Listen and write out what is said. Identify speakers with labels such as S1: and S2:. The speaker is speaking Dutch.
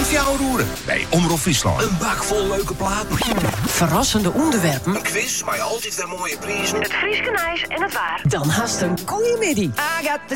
S1: of jou roeren bij Omroep Friesland. Een bak vol leuke platen.
S2: Verrassende onderwerpen.
S1: Een quiz, maar altijd weer mooie prijzen.
S3: Het Frieske ijs en het waar.
S2: Dan haast een koeienmiddag.
S3: I got the